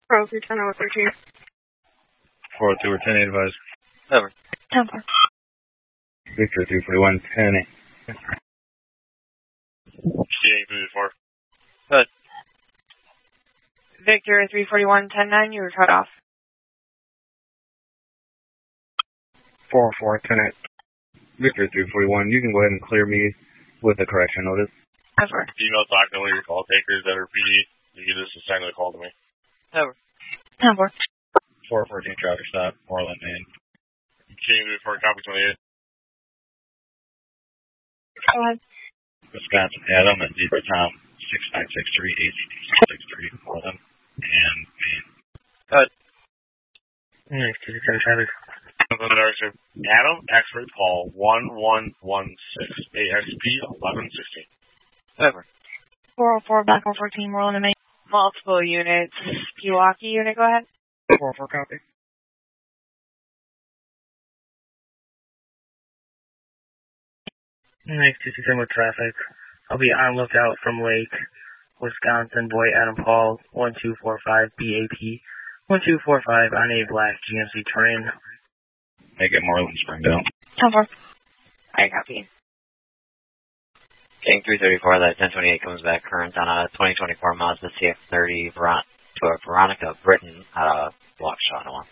Bravo 310, 013. 402 or 10 advised. Over. 10-4. Victor 341, 10. Seeing 3-4. Good. Victor 341, 10-9, you were cut off. 404, 10. Victor 341, you can go ahead and clear me with the correction notice. 10-4. Email document your call takers that are PD. You can just assign the call to me. Over. 10-4. 414 traffic stop, Moreland, Maine. Seeing 3-4, copy 28. Go ahead. Wisconsin, Adam at Zebra Tom, 6963, ACT 663, Moreland, and Maine. Good. Nice to see traffic. Adam, expert call 1116, AXP 1116. Over. 404, back 114, Moreland and Maine. Multiple units. Pewaukee unit, go ahead. 404 copy. Nice to see some with traffic. I'll be on lookout from Lake, Wisconsin, boy Adam Paul, 1245 BAP, 1245 on a black GMC Terrain. Make it Moreland, Springdale. 10-4. I copy. King 334, that 1028 comes back current on a 2024 Mazda CX-30 to a Veronica Britton out of Waukesha, Iowa.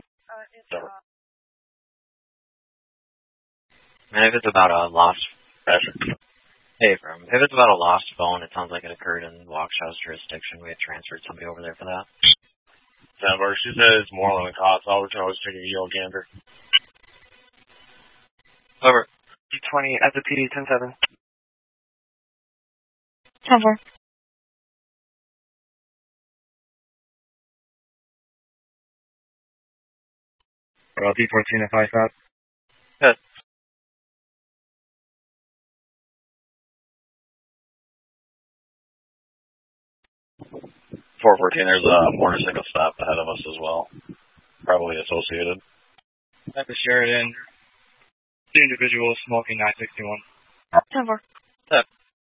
And if it's about a lost... Hey, if it's about a lost phone, it sounds like it occurred in Waukesha's jurisdiction. We had transferred somebody over there for that. Denver, she says Moreland and Cotsall. We can always take a yield gander. Over. 20 at the PD 10-7. 10-4. D14 at 5 stop. Good. There's a motorcycle stop ahead of us as well. Probably associated. At the Sheridan, the individual smoking 961. 10-4. Yep.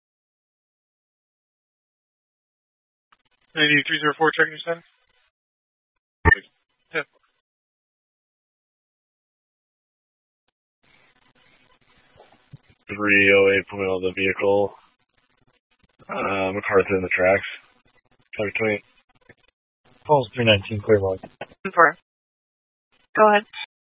304 checking your center. 308 pulling out the vehicle. MacArthur in the tracks. Copy 28. Falls 319, clear log. 10-4. Go ahead.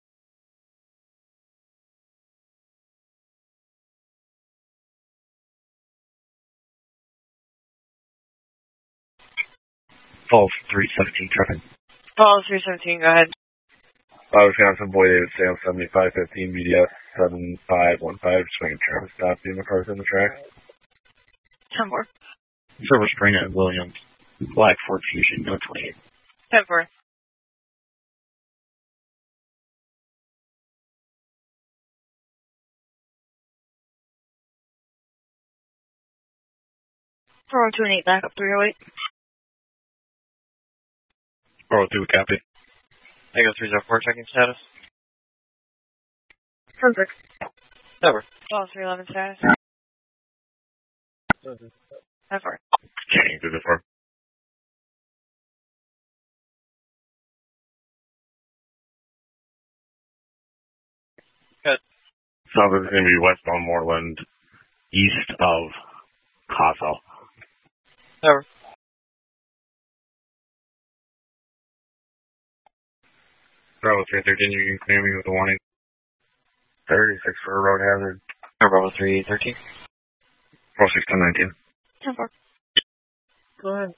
Falls 317, traffic. Falls 317, go ahead. Wisconsin, Boy David Sam 7515 BDS 7515. Swinging traffic stop. The MacArthur in the tracks. 10-4. Silver Spring at Williams. Black Ford Fusion, no 28. 10-4. Throw 2 and 8 back up 308. 402, copy. I go 304 checking status. 10-6. Over. Falls 311 status. 10-4. Checking 304. Good. Sounds like it's going to be westbound Moreland, east of Cotsall. Over. Bravo 313, you can clear me with a warning. 36 for a road hazard. Bravo 313. 46 to 19. 10-4. Go ahead.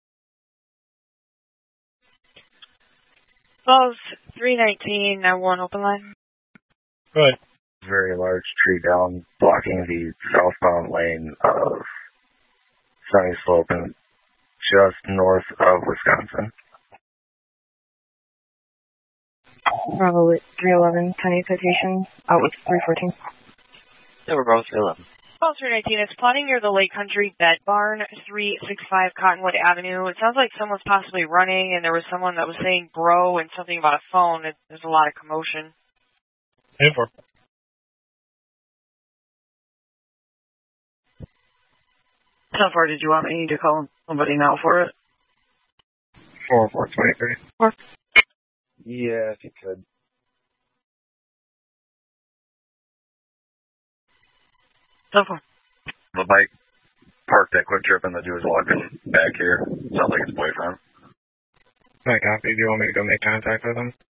Falls 319, now 1 open line. Good. Very large tree down, blocking the southbound lane of Sunny Slope and just north of Wisconsin. Bravo 311, 10 citation, out with 314. Over. Bravo 311. Falls 319, it's plotting near the Lake Country Bed Barn, 365 Cottonwood Avenue. It sounds like someone's possibly running, and there was someone that was saying bro and something about a phone. There's a lot of commotion. 10-4. How far did you want me to call somebody now for it? 4-4-23. Yeah, if you could. So far. The bike parked that quick trip and the dude's walking back here. Sounds like his boyfriend. I copy. Do you want me to go make contact with him?